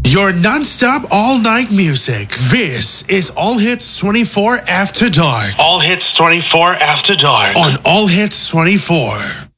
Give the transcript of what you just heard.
Your non-stop all-night music. This is All Hits 24 After Dark. All Hits 24 After Dark. On All Hits 24.